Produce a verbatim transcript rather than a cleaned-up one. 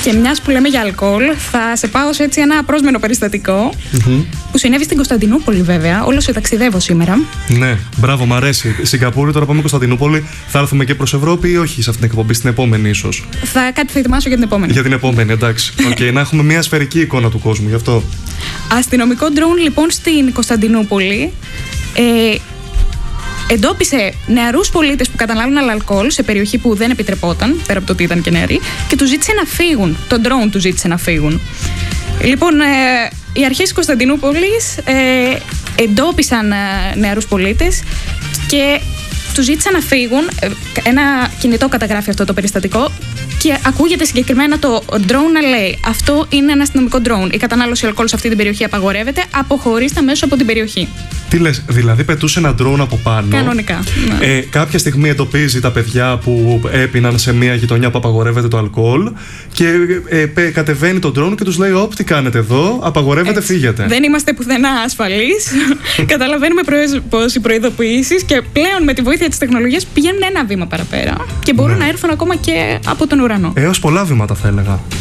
Και μιας που λέμε για αλκοόλ, θα σε πάω σε έτσι ένα απρόσμενο περιστατικό mm-hmm. που συνέβη στην Κωνσταντινούπολη, βέβαια. Όλο σε ταξιδεύω σήμερα. Ναι, μπράβο, μ' αρέσει. Σιγκαπούρη, τώρα πάμε Κωνσταντινούπολη. Θα έρθουμε και προς Ευρώπη ή όχι σε αυτήν την εκπομπή, στην επόμενη ίσως? Θα κάτι θα ετοιμάσω για την επόμενη. Για την επόμενη, εντάξει. Okay, να έχουμε μια σφαιρική εικόνα του κόσμου, γι' αυτό. Αστυνομικό ντρόουν λοιπόν στην Κωνσταντινούπολη. Ε, εντόπισε νεαρούς πολίτες που καταναλώνουν αλκοόλ σε περιοχή που δεν επιτρεπόταν, πέρα από το ότι ήταν και νεαροί, και τους ζήτησε να φύγουν. Το ντρόουν τους ζήτησε να φύγουν. Λοιπόν, ε, οι αρχές της Κωνσταντινούπολης ε, εντόπισαν ε, νεαρούς πολίτες και τους ζήτησαν να φύγουν. Ένα κινητό καταγράφει αυτό το περιστατικό και ακούγεται συγκεκριμένα το drone να λέει: αυτό είναι ένα αστυνομικό drone. Η κατανάλωση αλκοόλ σε αυτή την περιοχή απαγορεύεται. Αποχωρήστε αμέσως από την περιοχή. Τι λες, δηλαδή πετούσε ένα drone από πάνω. Κανονικά. Ναι. Ε, κάποια στιγμή εντοπίζει τα παιδιά που έπιναν σε μια γειτονιά που απαγορεύεται το αλκοόλ και ε, ε, κατεβαίνει το drone και τους λέει: όπ, τι κάνετε εδώ, απαγορεύεται, έτσι, φύγετε. Δεν είμαστε πουθενά ασφαλείς. Καταλαβαίνουμε πως οι προειδοποιήσεις και πλέον με τη βοήθεια της τεχνολογίας πηγαίνουν ένα βήμα παραπέρα και μπορούν ναι. να έρθουν ακόμα και από τον ουρανό. Έως πολλά βήματα θα έλεγα.